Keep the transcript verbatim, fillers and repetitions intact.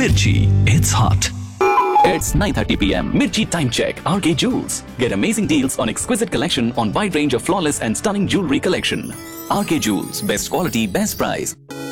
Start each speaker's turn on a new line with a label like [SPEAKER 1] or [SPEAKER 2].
[SPEAKER 1] Mirchi, it's hot.
[SPEAKER 2] It's nine thirty p m Mirchi Time Check, R K Jewels. Get amazing deals on exquisite collection on wide range of flawless and stunning jewelry collection. R K Jewels, best quality, best price.